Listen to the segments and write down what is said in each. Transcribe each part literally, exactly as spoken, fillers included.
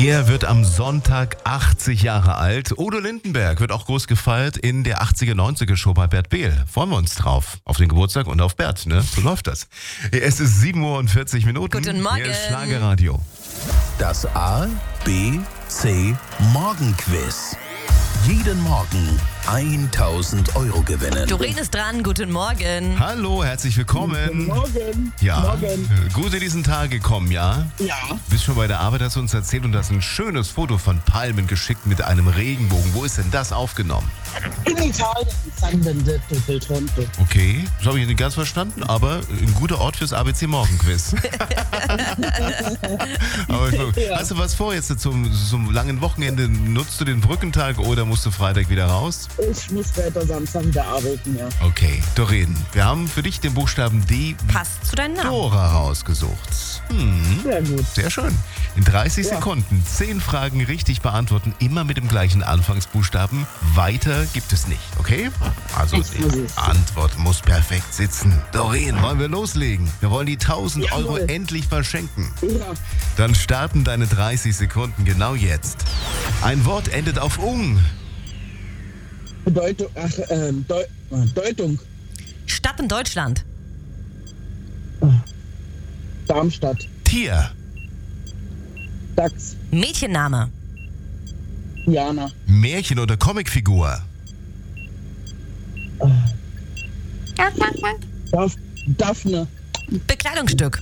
Er wird am Sonntag achtzig Jahre alt. Udo Lindenberg wird auch groß gefeiert in der achtziger-neunziger-Show bei Bert Behl. Freuen wir uns drauf. Auf den Geburtstag und auf Bert, ne? So läuft das. Es ist sieben Uhr und vierzig Minuten. Guten Morgen. Hier ist Schlagerradio. Das A, B, C Morgenquiz. Jeden Morgen tausend Euro gewinnen. Doreen ist dran, guten Morgen. Hallo, herzlich willkommen. Guten Morgen. Ja, Morgen. gut in diesen Tag gekommen, ja? Ja. Bist schon bei der Arbeit, hast du uns erzählt und hast ein schönes Foto von Palmen geschickt mit einem Regenbogen. Wo ist denn das aufgenommen? In Italien, San Benedetto del Tronto. Okay, das habe ich nicht ganz verstanden, aber ein guter Ort fürs A B C Morgenquiz. Aber Ja. hast du was vor jetzt zum, zum langen Wochenende? Nutzt du den Brückentag oder musst du Freitag wieder raus? Ich muss später Samstag wieder arbeiten, ja. Okay, Doreen, wir haben für dich den Buchstaben D Passt zu deinem Namen. Dora rausgesucht. Hm, Sehr gut. sehr schön. In dreißig Ja. Sekunden zehn Fragen richtig beantworten, immer mit dem gleichen Anfangsbuchstaben. Weiter gibt es nicht, okay? Also Ich muss die es. Antwort muss perfekt sitzen. Doreen, wollen wir loslegen? Wir wollen die tausend Euro Jawohl. endlich verschenken. Ja. Dann starten deine dreißig Sekunden genau jetzt. Ein Wort endet auf ung. Bedeutung, ach, ähm, Deu äh, Deutung. Stadt in Deutschland. Darmstadt. Tier. Dachs. Mädchenname. Jana. Märchen oder Comicfigur. Daph Daphne. Bekleidungsstück.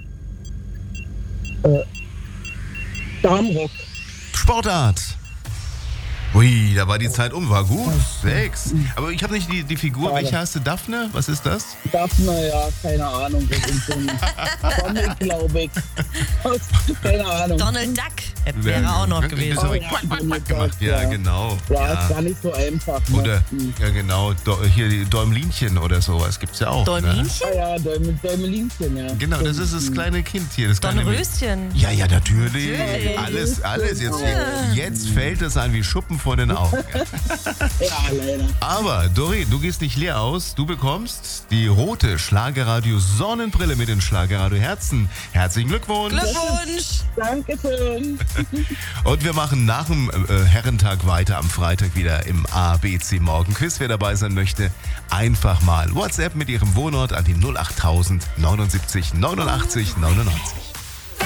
Darmrock. Sportart. Ui, da war die Zeit um, war gut. Sechs. Aber ich habe nicht die, die Figur. Schade. Welche hast du? Daphne? Was ist das? Daphne, ja, keine Ahnung. Das ist so ein Comic, glaube ich. Keine Ahnung. Donald Duck wäre auch noch Das gewesen. habe ich Oh, ja, quack, quack, quack Donald gemacht. Duck, Ja, ja. genau. Ja, ist Ja. gar nicht so einfach. Ne? Oder, Hm. ja genau, Do, hier die Däumlinchen oder sowas gibt's ja auch. Ne? Däumlinchen? Ah ja, Däumel, Däumelinchen, ja. Genau, das ist das kleine Kind hier. Das kleine Dornröschen. Ja, ja, natürlich. Natürlich. Alles, alles. Jetzt, jetzt fällt es ein wie Schuppen vor den Augen. Ja, leider. Aber, Doreen, du gehst nicht leer aus. Du bekommst die rote Schlagerradio Sonnenbrille mit den Schlagerradio Herzen. Herzlichen Glückwunsch. Glückwunsch. Dankeschön. Und wir machen nach dem äh, Herrentag weiter am Freitag wieder im A B C Morgenquiz. Wer dabei sein möchte, einfach mal WhatsApp mit Ihrem Wohnort an die null acht null null neunundsiebzig neunundachtzig neunundneunzig.